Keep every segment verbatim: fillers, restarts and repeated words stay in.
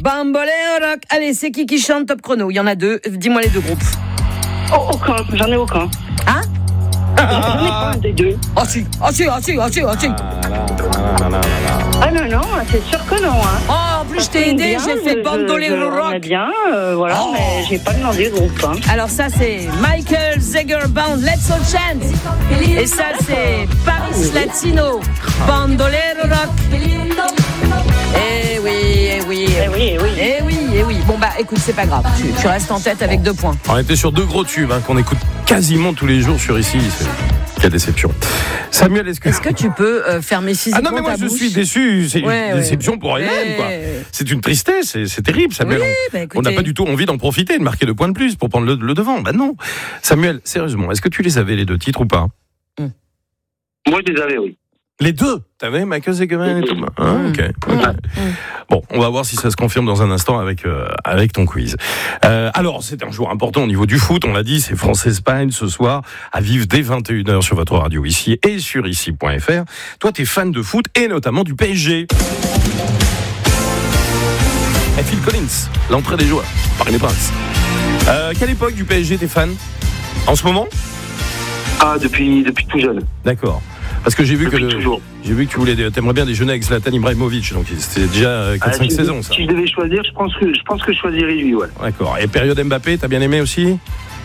Bamboleo rock. Allez, c'est qui qui chante Top Chrono? Il y en a deux. Dis-moi les deux groupes. Oh, aucun. J'en ai aucun. Hein? J'en ai pas un des deux. Oh si, oh si, oh si, oh si, oh si. Ah non, non, c'est sûr que non. Hein. Oh, en plus, je t'ai aidé, j'ai fait Bandolero Rock. Je bien, euh, voilà, Oh. mais j'ai pas demandé de groupe. Hein. Alors ça, c'est Michael Zager Band, Let's All Chant. Et ça, c'est Paris Latino, Bandolero Rock. Eh oui, eh oui, Eh oui, eh oui. eh oui, eh oui. Bon bah, écoute, c'est pas grave. Tu, tu restes en tête avec deux points. On était sur deux gros tubes hein, qu'on écoute quasiment tous les jours sur ici. C'est... Quelle déception. Samuel, est-ce que... Est-ce que tu peux euh, fermer physiquement Ah non, mais moi ta je bouche suis déçu. C'est Ouais, une ouais. déception pour elle-même. Ouais, Quoi. ouais. C'est une tristesse. C'est, c'est terrible, Samuel. Oui, on- bah, on écoutez. n'a pas du tout envie d'en profiter, de marquer deux points de plus pour prendre le, le devant. Bah non. Samuel, sérieusement, est-ce que tu les avais les deux titres ou pas? Moi, je les avais, oui. Les deux. T'avais Michael Zagerman et tout. Ah, ok. ok. Bon, on va voir si ça se confirme dans un instant avec euh, avec ton quiz. Euh, alors, c'est un jour important au niveau du foot. On l'a dit, c'est France-Espagne ce soir à vivre dès vingt et une heures sur votre radio ici et sur ici point f r. Toi, t'es fan de foot et notamment du P S G. Et Phil Collins, l'entrée des joueurs par les Princes. Euh, quelle époque du P S G t'es fan? En ce moment? Ah, depuis, depuis tout jeune. D'accord. Parce que j'ai vu que Depuis le- toujours. j'ai vu que tu voulais, t'aimerais bien déjeuner avec Zlatan Ibrahimovic, donc c'était déjà quatre cinq Ah, si- saisons ça. Si je devais choisir, je pense que, je pense que je choisirais lui, ouais. D'accord. Et période Mbappé, t'as bien aimé aussi?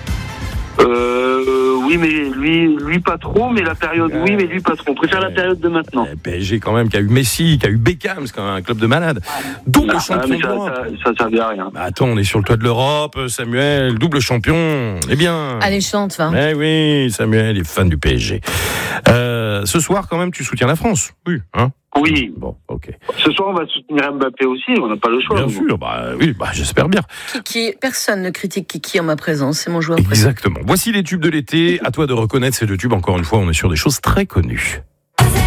Euh, oui, mais lui, lui pas trop, mais la période, oui, mais lui pas trop. On préfère la période de maintenant. Le P S G quand même, qui a eu Messi, qui a eu Beckham, c'est quand même un club de malades. Double Ah, champion mais ça, d'Europe. ça, ça servait à rien. Bah attends, on est sur le toit de l'Europe, Samuel, double champion. Eh bien. Allez, chante, va. Eh oui, Samuel est fan du P S G. Euh, ce soir, quand même, tu soutiens la France. Oui, hein? Oui. Bon, ok. Ce soir, on va soutenir Mbappé aussi, on n'a pas le choix. Bien nous. sûr, bah oui, bah j'espère bien. Kiki, personne ne critique Kiki en ma présence, c'est mon joueur préféré. Exactement. Voici les tubes de l'été. À toi de reconnaître ces deux tubes. Encore une fois, on est sur des choses très connues.